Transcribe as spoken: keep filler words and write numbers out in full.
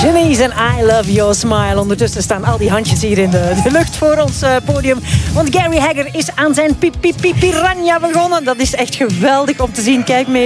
Janice en I Love Your Smile. Ondertussen staan al die handjes hier in de, de lucht voor ons uh, podium. Want Gary Hagger is aan zijn pi- pi- pi- Piranha begonnen. Dat is echt geweldig om te zien. Kijk mee.